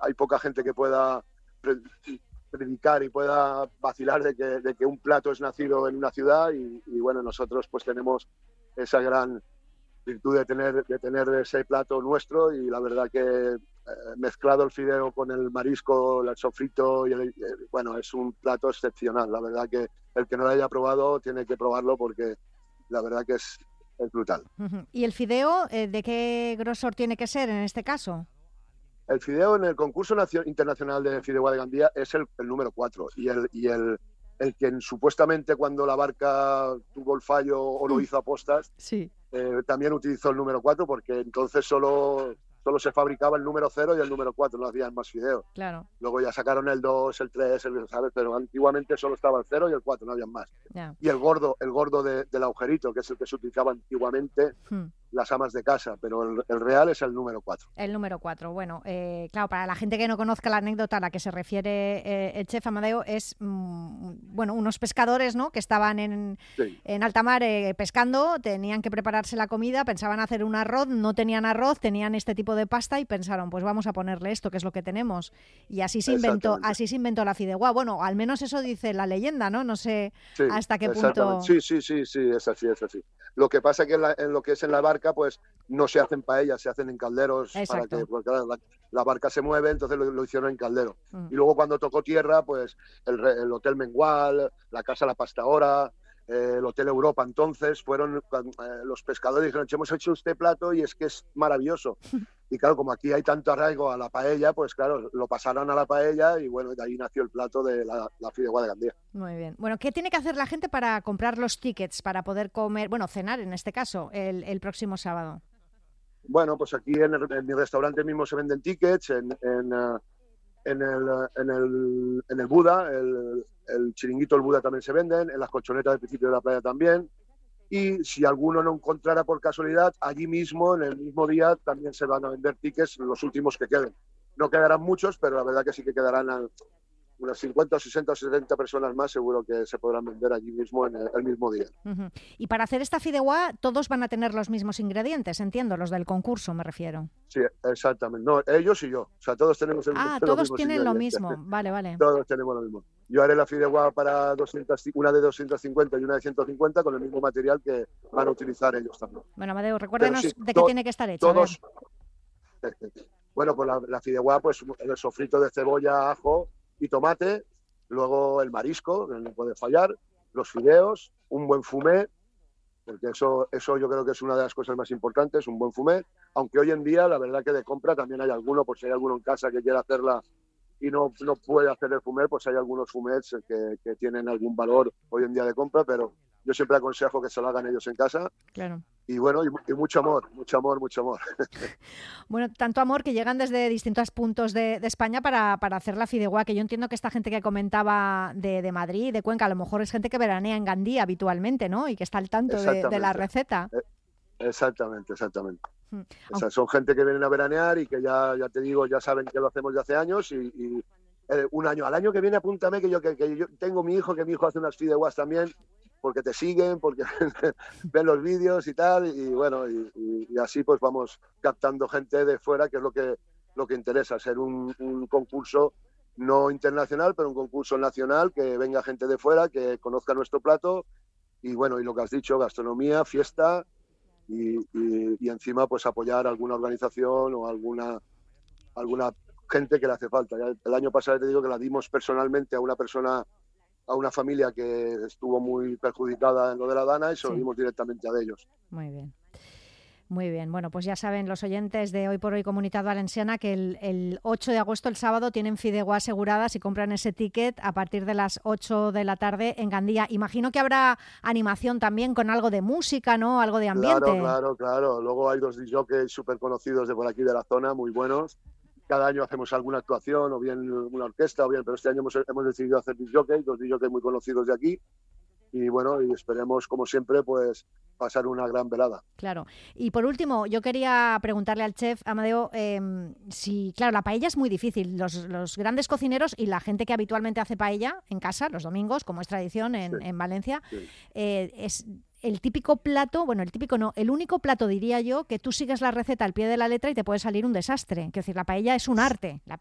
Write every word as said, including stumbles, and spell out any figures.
hay poca gente que pueda pre- predicar y pueda vacilar de que, de que un plato es nacido en una ciudad y, y bueno, nosotros pues tenemos esa gran virtud de tener, de tener ese plato nuestro y la verdad que eh, mezclado el fideo con el marisco, el sofrito, y el, eh, bueno, es un plato excepcional. La verdad que el que no lo haya probado tiene que probarlo porque la verdad que es, es brutal. Ujú. ¿Y el fideo, eh, de qué grosor tiene que ser en este caso? El fideo en el concurso nacio- internacional de fideuá de Gandía es el, el número cuatro y el, y el, el que supuestamente cuando la barca tuvo el fallo o lo hizo a postas, Sí. eh, también utilizó el número cuatro porque entonces solo, solo se fabricaba el número cero y el número cuatro, no hacían más fideos. Claro, Luego ya sacaron el dos, el tres, el, ¿sabes? Pero antiguamente solo estaba el cero y el cuatro, no habían más. ya. Y el gordo, el gordo de, del agujerito, que es el que se utilizaba antiguamente Hmm. las amas de casa, pero el, el real es el número cuatro. El número cuatro. Bueno, eh, claro, para la gente que no conozca la anécdota a la que se refiere eh, el chef Amadeo, es mm, bueno, unos pescadores, ¿no?, que estaban en, Sí, en alta mar eh, pescando, tenían que prepararse la comida, pensaban hacer un arroz, no tenían arroz, tenían este tipo de pasta y pensaron, pues vamos a ponerle esto, que es lo que tenemos. Y así se inventó, exactamente. así se inventó la fideuá. Bueno, al menos eso dice la leyenda, ¿no? No sé Sí, hasta qué exactamente. punto. Sí, sí, sí, sí, es así, es así. Lo que pasa es que en, la- en lo que es en la barca, pues no se hacen paellas, se hacen en calderos para que, Exacto. porque claro, la, la barca se mueve, entonces lo, lo hicieron en caldero. Mm. Y luego cuando tocó tierra, pues el, re- el Hotel Mengual, la Casa La Pastahora, eh, el Hotel Europa, entonces fueron cuan- eh, los pescadores dijeron, "Che, hemos hecho este plato y es que es maravilloso". Y claro, como aquí hay tanto arraigo a la paella, pues claro, lo pasaron a la paella y bueno, de ahí nació el plato de la, la fideuá de Gandía. Muy bien. Bueno, ¿qué tiene que hacer la gente para comprar los tickets, para poder comer, bueno, cenar en este caso, el, el próximo sábado? Bueno, pues aquí en, el, en mi restaurante mismo se venden tickets, en, en, uh, en, el, uh, en, el, en el Buda, el, el chiringuito El Buda también se venden, en las colchonetas del principio de la playa también. Y si alguno no encontrara por casualidad, allí mismo, en el mismo día, también se van a vender tickets, los últimos que queden. No quedarán muchos, pero la verdad que sí que quedarán a unas cincuenta, sesenta o setenta personas más, seguro que se podrán vender allí mismo en el, el mismo día. Ujú. Y para hacer esta fideuá, todos van a tener los mismos ingredientes, entiendo, los del concurso me refiero. Sí, exactamente. No, ellos y yo. O sea, todos tenemos el- Ah, los todos mismos tienen lo ingredientes. mismo. Vale, vale. Todos tenemos lo mismo. Yo haré la fideuá para doscientos, una de doscientos cincuenta y una de ciento cincuenta con el mismo material que van a utilizar ellos también. Bueno, Amadeo, Pero recuérdenos sí, de qué to- tiene que estar hecha. A ver. todos. Bueno, pues la, la fideuá, pues el sofrito de cebolla, ajo y tomate, luego el marisco, que no puede fallar, los fideos, un buen fumé, porque eso, eso yo creo que es una de las cosas más importantes, un buen fumé, aunque hoy en día la verdad que de compra también hay alguno, por si hay alguno en casa que quiera hacerla y no, no puede hacer el fumé, pues hay algunos fumets que, que tienen algún valor hoy en día de compra, pero yo siempre aconsejo que se lo hagan ellos en casa. Claro. Y bueno, y, y mucho amor, mucho amor, mucho amor. Bueno, tanto amor que llegan desde distintos puntos de, de España para, para hacer la fideuá, que yo entiendo que esta gente que comentaba de, de Madrid, de Cuenca, a lo mejor es gente que veranea en Gandía habitualmente, ¿no? Y que está al tanto de, de la Exactamente, receta. eh, exactamente, exactamente. Mm. O sea, son gente que vienen a veranear y que ya, ya te digo, ya saben que lo hacemos de hace años y, y eh, un año, al año que viene apúntame que yo, que, que yo tengo mi hijo, que mi hijo hace unas fideuás también, porque te siguen, porque ven los vídeos y tal, y bueno, y, y, y así pues vamos captando gente de fuera, que es lo que, lo que interesa, ser un, un concurso no internacional, pero un concurso nacional, que venga gente de fuera, que conozca nuestro plato, y bueno, y lo que has dicho, gastronomía, fiesta, y, y, y encima pues apoyar alguna organización o alguna, alguna gente que le hace falta. Ya el año pasado te digo que la dimos personalmente a una persona, a una familia que estuvo muy perjudicada en lo de la Dana y se lo Sí, dimos directamente a ellos. muy bien. Muy bien, bueno, pues ya saben los oyentes de Hoy por Hoy Comunitat Valenciana que el, el ocho de agosto, el sábado, tienen fideuá aseguradas y compran ese ticket a partir de las ocho de la tarde en Gandía. Imagino que habrá animación también con algo de música, ¿no? Algo de Claro, ambiente. claro, claro. Luego hay dos disjockeys súper conocidos de por aquí de la zona, muy buenos. Cada año hacemos alguna actuación, o bien una orquesta, o bien, pero este año hemos, hemos decidido hacer disjockeys, dos disjockeys muy conocidos de aquí. Y bueno, y esperemos, como siempre, pues pasar una gran velada. Claro. Y por último, yo quería preguntarle al chef Amadeo eh, si, claro, la paella es muy difícil. Los, los grandes cocineros y la gente que habitualmente hace paella en casa los domingos, como es tradición en, Sí, en Valencia, sí. eh, es el típico plato, bueno, el típico no, el único plato, diría yo, que tú sigues la receta al pie de la letra y te puede salir un desastre. Es decir, la paella es un arte. La